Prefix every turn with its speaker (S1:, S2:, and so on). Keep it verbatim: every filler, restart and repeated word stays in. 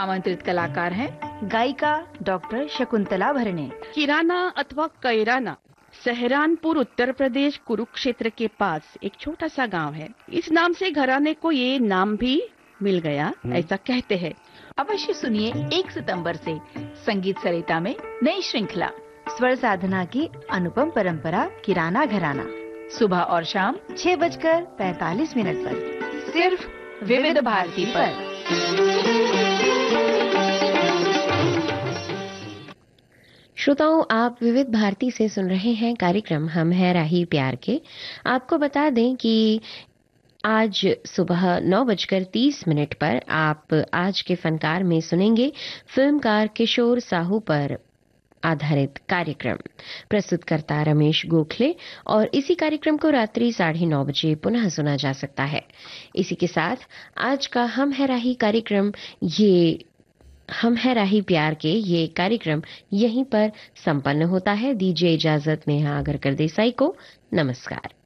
S1: आमंत्रित कलाकार हैं गायिका डॉक्टर शकुंतला भरणे।
S2: किराना अथवा कैराना सहरानपुर उत्तर प्रदेश कुरुक्षेत्र के पास एक छोटा सा गांव है। इस नाम से घराने को ये नाम भी मिल गया, ऐसा कहते हैं।
S1: अवश्य सुनिए एक सितंबर से संगीत सरिता में नई श्रृंखला स्वर साधना की अनुपम परंपरा किराना घराना, सुबह और शाम छह बजकर पैतालीस मिनट पर सिर्फ विविध भारती पर।
S3: श्रोताओं, आप विविध भारती से सुन रहे हैं कार्यक्रम हम है राही प्यार के। आपको बता दें कि आज सुबह नौ बजकर तीस मिनट पर आप आज के फनकार में सुनेंगे फिल्मकार किशोर साहू पर आधारित कार्यक्रम। प्रस्तुतकर्ता रमेश गोखले, और इसी कार्यक्रम को रात्रि साढ़े नौ बजे पुनः सुना जा सकता है। इसी के साथ आज का हम है राही कार्यक्रम ये हम है राही प्यार के ये कार्यक्रम यहीं पर संपन्न होता है। दीजिए इजाजत नेहा अगरकर देसाई को। नमस्कार।